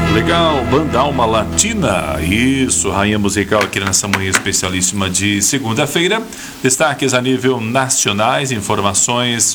Legal, banda Alma Latina. Isso, rainha musical aqui nessa manhã especialíssima de segunda-feira. Destaques a nível nacionais, informações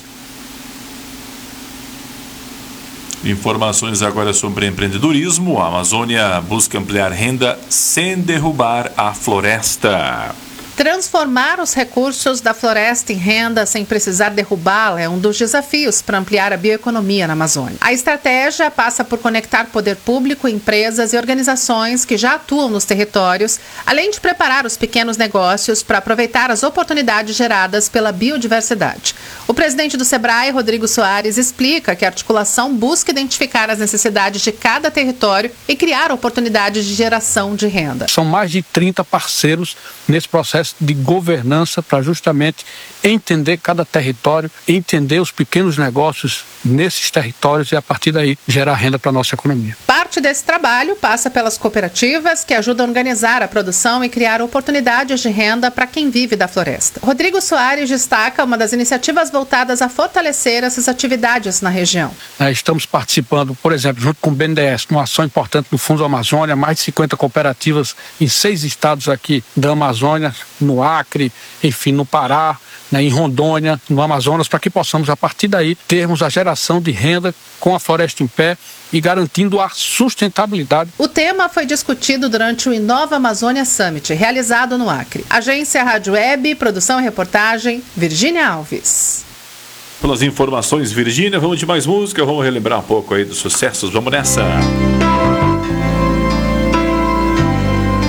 agora sobre empreendedorismo. A Amazônia busca ampliar renda sem derrubar a floresta. Transformar os recursos da floresta em renda sem precisar derrubá-la é um dos desafios para ampliar a bioeconomia na Amazônia. A estratégia passa por conectar poder público, empresas e organizações que já atuam nos territórios, além de preparar os pequenos negócios para aproveitar as oportunidades geradas pela biodiversidade. O presidente do Sebrae, Rodrigo Soares, explica que a articulação busca identificar as necessidades de cada território e criar oportunidades de geração de renda. São mais de 30 parceiros nesse processo de governança para justamente entender cada território, entender os pequenos negócios nesses territórios e a partir daí gerar renda para a nossa economia. Parte desse trabalho passa pelas cooperativas que ajudam a organizar a produção e criar oportunidades de renda para quem vive da floresta. Rodrigo Soares destaca uma das iniciativas voltadas a fortalecer essas atividades na região. Estamos participando, por exemplo, junto com o BNDES, numa ação importante do Fundo Amazônia, mais de 50 cooperativas em 6 estados aqui da Amazônia, no Acre, enfim, no Pará, em Rondônia, no Amazonas, para que possamos, a partir daí, termos a geração de renda com a floresta em pé e garantindo a sustentabilidade. O tema foi discutido durante o Inova Amazônia Summit, realizado no Acre. Agência Rádio Web, produção e reportagem, Virgínia Alves. Pelas informações, Virgínia, vamos de mais música, vamos relembrar um pouco aí dos sucessos, vamos nessa.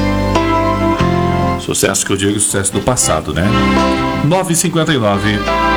Sucesso que eu digo, sucesso do passado, né? 9h59.